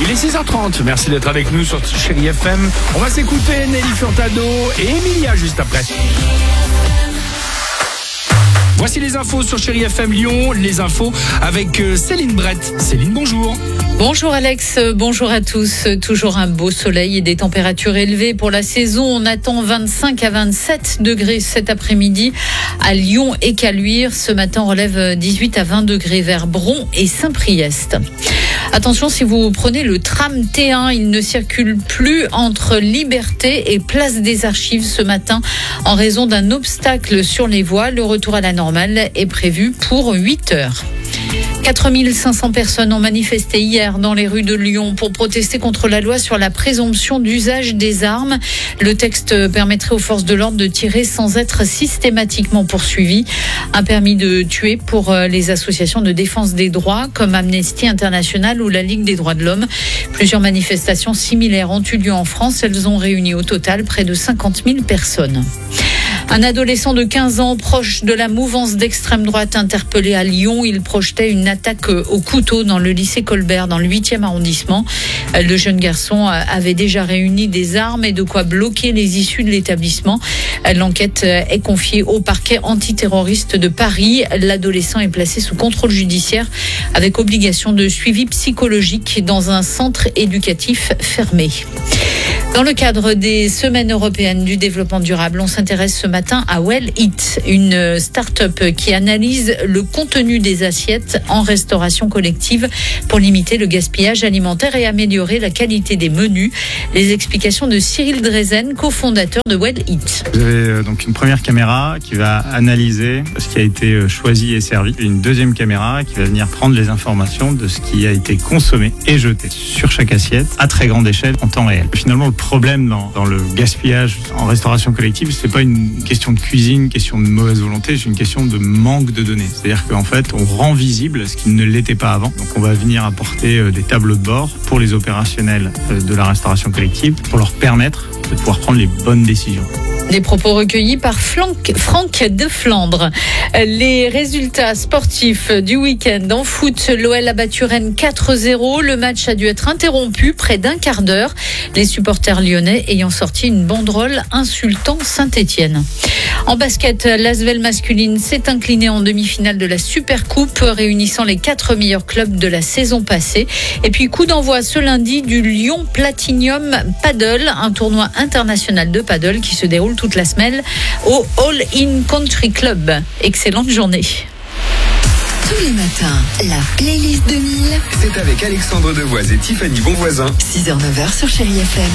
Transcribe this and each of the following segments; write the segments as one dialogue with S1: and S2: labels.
S1: Il est 6h30, merci d'être avec nous sur Chérie FM. On va s'écouter Nelly Furtado et Emilia juste après. Voici les infos sur Chérie FM Lyon, les infos avec Céline Brett. Céline, bonjour.
S2: Bonjour Alex, bonjour à tous. Toujours un beau soleil et des températures élevées pour la saison. On attend 25 à 27 degrés cet après-midi à Lyon et Caluire. Ce matin, on relève 18 à 20 degrés vers Bron et Saint-Priest. Attention, si vous prenez le tram T1, il ne circule plus entre Liberté et Place des Archives ce matin en raison d'un obstacle sur les voies. Le retour à la normale est prévu pour 8 heures. 4500 personnes ont manifesté hier dans les rues de Lyon pour protester contre la loi sur la présomption d'usage des armes. Le texte permettrait aux forces de l'ordre de tirer sans être systématiquement poursuivies. Un permis de tuer pour les associations de défense des droits comme Amnesty International ou la Ligue des droits de l'homme. Plusieurs manifestations similaires ont eu lieu en France. Elles ont réuni au total près de 50 000 personnes. Un adolescent de 15 ans proche de la mouvance d'extrême droite interpellé à Lyon. Il projetait une attaque au couteau dans le lycée Colbert dans le 8e arrondissement. Le jeune garçon avait déjà réuni des armes et de quoi bloquer les issues de l'établissement. L'enquête est confiée au parquet antiterroriste de Paris. L'adolescent est placé sous contrôle judiciaire avec obligation de suivi psychologique dans un centre éducatif fermé. Dans le cadre des semaines européennes du développement durable, on s'intéresse ce matin à Well Eat, une start-up qui analyse le contenu des assiettes en restauration collective pour limiter le gaspillage alimentaire et améliorer la qualité des menus. Les explications de Cyril Drezen, cofondateur de Well Eat.
S3: Vous avez donc une première caméra qui va analyser ce qui a été choisi et servi. Une deuxième caméra qui va venir prendre les informations de ce qui a été consommé et jeté sur chaque assiette à très grande échelle en temps réel. Finalement, le problème dans le gaspillage en restauration collective, c'est pas une question de cuisine, question de mauvaise volonté, c'est une question de manque de données. C'est-à-dire qu'en fait, on rend visible ce qui ne l'était pas avant. Donc on va venir apporter des tableaux de bord pour les opérationnels de la restauration collective pour leur permettre de pouvoir prendre les bonnes décisions.
S2: Des propos recueillis par Franck de Flandre. Les résultats sportifs du week-end en foot, l'OL a battu Rennes 4-0. Le match a dû être interrompu près d'un quart d'heure. Les supporters lyonnais ayant sorti une banderole insultant Saint-Étienne. En basket, l'Asvel masculine s'est inclinée en demi-finale de la Supercoupe, réunissant les 4 meilleurs clubs de la saison passée. Et puis coup d'envoi ce lundi du Lyon Platinum Paddle, un tournoi international de paddle qui se déroule toute la semaine au All In Country Club. Excellente journée.
S4: Tous les matins, la playlist 2000.
S5: C'est avec Alexandre Devoise et Tiffany Bonvoisin.
S4: 6h-9h sur Chérie FM.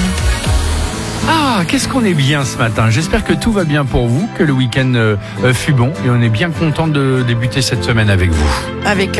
S1: Ah, qu'est-ce qu'on est bien ce matin. J'espère que tout va bien pour vous, que le week-end fut bon et on est bien content de débuter cette semaine avec vous.
S2: Avec